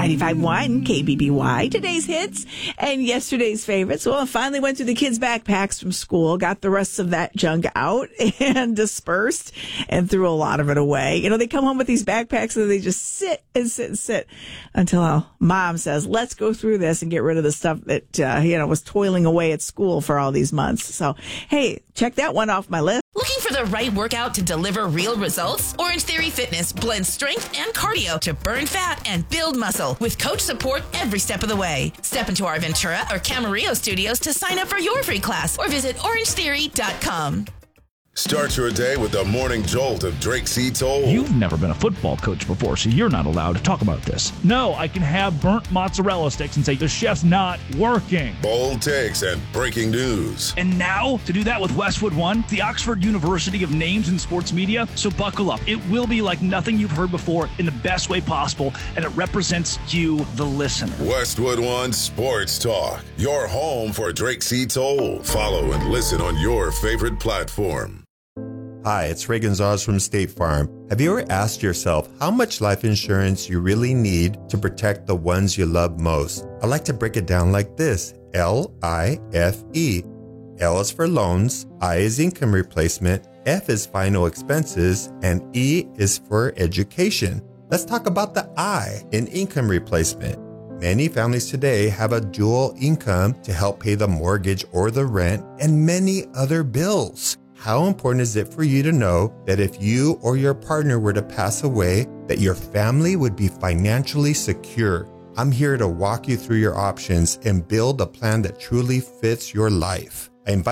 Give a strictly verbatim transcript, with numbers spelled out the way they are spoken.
ninety-five point one K B B Y, today's hits and yesterday's favorites. Well, I finally went through the kids' backpacks from school, got the rest of that junk out and dispersed and threw a lot of it away. You know, they come home with these backpacks and they just sit and sit and sit until mom says, let's go through this and get rid of the stuff that, uh, you know, was toiling away at school for all these months. So, hey, check that one off my list. Looking for the right workout to deliver real results? Orange Theory Fitness blends strength and cardio to burn fat and build muscle with coach support every step of the way. Step into our Ventura or Camarillo studios to sign up for your free class or visit orange theory dot com. Start your day with the morning jolt of Drake C. Toll. You've never been a football coach before, so you're not allowed to talk about this. No, I can have burnt mozzarella sticks and say the chef's not working. Bold takes and breaking news. And now, to do that with Westwood One, the Oxford University of Names in Sports Media. So buckle up. It will be like nothing you've heard before in the best way possible, and it represents you, the listener. Westwood One Sports Talk, your home for Drake C. Toll. Follow and listen on your favorite platform. Hi, it's Ray Gonzalez from State Farm. Have you ever asked yourself how much life insurance you really need to protect the ones you love most? I like to break it down like this. L I F E. L is for loans, I is income replacement, F is final expenses, and E is for education. Let's talk about the I in income replacement. Many families today have a dual income to help pay the mortgage or the rent and many other bills. How important is it for you to know that if you or your partner were to pass away, that your family would be financially secure? I'm here to walk you through your options and build a plan that truly fits your life. I invite